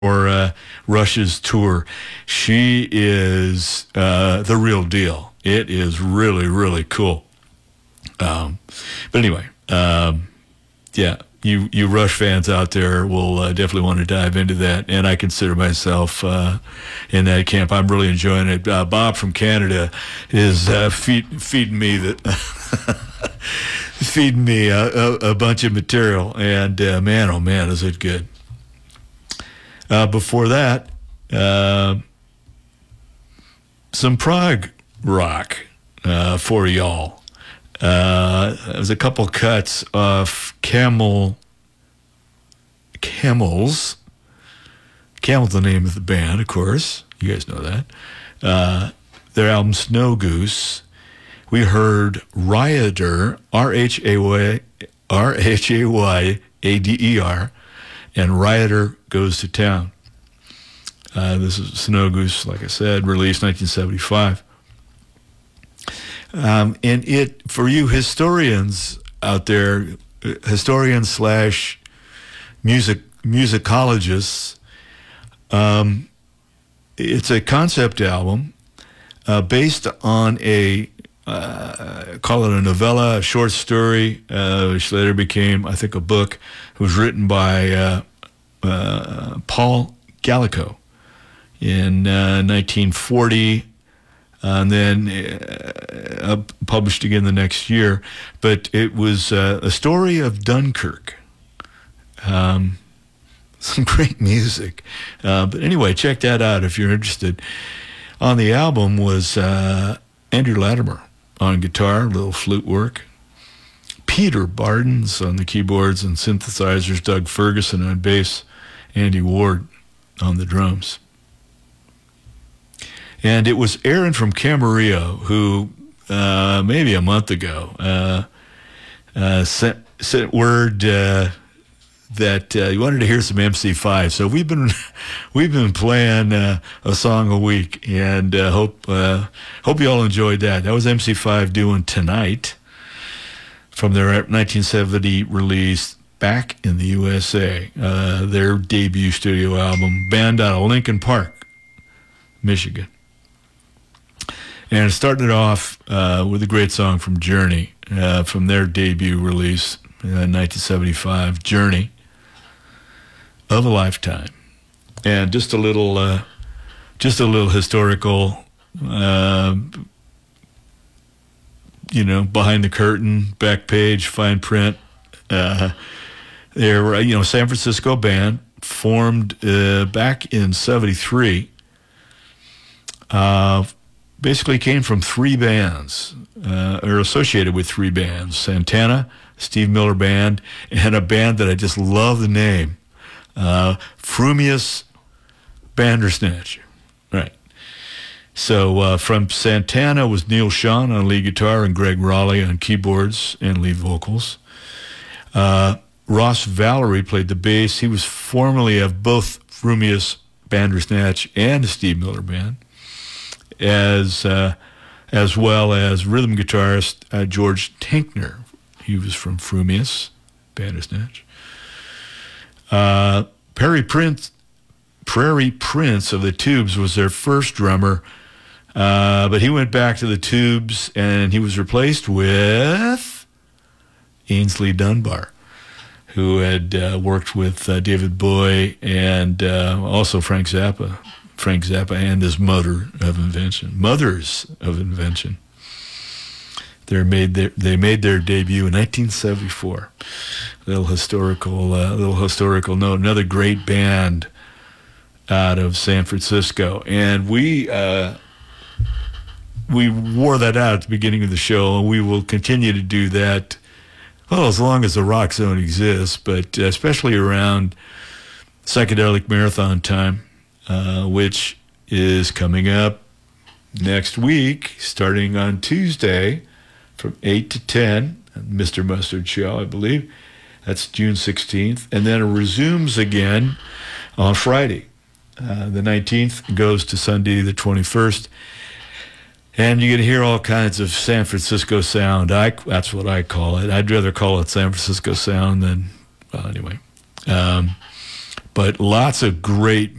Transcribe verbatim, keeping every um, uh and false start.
or uh, Rush's tour. She is uh, the real deal. It is really, really cool. Um, but anyway, um, yeah, you you Rush fans out there will uh, definitely want to dive into that, and I consider myself uh, in that camp. I'm really enjoying it. Uh, Bob from Canada is uh, feed, feeding me the feeding me a, a, a bunch of material, and uh, man, oh man, is it good. Uh, before that, uh, some prog rock uh, for y'all. Uh, there was a couple cuts of Camel, Camels. Camel's the name of the band, of course. You guys know that. Uh, their album Snow Goose. We heard Rioter, R H A Y, R H A Y A D E R, and Rioter Goes to Town. Uh, this is Snow Goose, like I said, released nineteen seventy-five. Um, and it, for you historians out there, historians slash music musicologists, um, it's a concept album uh, based on a, uh, call it a novella, a short story, uh, which later became, I think, a book. It was written by uh, uh, Paul Gallico in uh, nineteen forty. Uh, and then uh, published again the next year. But it was uh, a story of Dunkirk. Um, some great music. Uh, but anyway, check that out if you're interested. On the album was uh, Andrew Latimer on guitar, little flute work. Peter Bardens on the keyboards and synthesizers. Doug Ferguson on bass. Andy Ward on the drums. And it was Aaron from Camarillo who, uh, maybe a month ago, uh, uh, sent, sent word uh, that uh, he wanted to hear some M C five. So we've been we've been playing uh, a song a week, and uh, hope uh, hope you all enjoyed that. That was M C five doing Tonight from their nineteen seventy release Back in the U S A, uh, their debut studio album, band out of Lincoln Park, Michigan. And it started off uh, with a great song from Journey, uh, from their debut release in uh, nineteen seventy-five, Journey of a Lifetime. And just a little, uh, just a little historical, uh, you know, behind the curtain, back page, fine print. Uh, they're, you know, San Francisco band, formed uh, back in seventy-three. Uh, basically came from three bands, uh, or associated with three bands, Santana, Steve Miller Band, and a band that I just love the name, uh, Frumious Bandersnatch. Right. So uh, from Santana was Neil Schon on lead guitar and Greg Raleigh on keyboards and lead vocals. Uh, Ross Valerie played the bass. He was formerly of both Frumious Bandersnatch and the Steve Miller Band, as uh, as well as rhythm guitarist uh, George Tinkner. He was from Frumious Bandersnatch. Uh, Perry Prince, Prairie Prince of the Tubes was their first drummer, uh, but he went back to the Tubes and he was replaced with Ainsley Dunbar, who had uh, worked with uh, David Bowie and uh, also Frank Zappa. Frank Zappa and his mother of invention, mothers of invention. They made their they made their debut in nineteen seventy-four. Little historical, uh, little historical note. Another great band out of San Francisco, and we uh, we wore that out at the beginning of the show, and we will continue to do that. Well, as long as the Rock Zone exists, but especially around Psychedelic Marathon time. Uh, which is coming up next week, starting on Tuesday from eight to ten, Mister Mustard Show, I believe. That's June sixteenth. And then it resumes again on Friday. Uh, the nineteenth goes to Sunday the twenty-first. And you can hear all kinds of San Francisco sound. I, that's what I call it. I'd rather call it San Francisco sound than, well, anyway. Um, but lots of great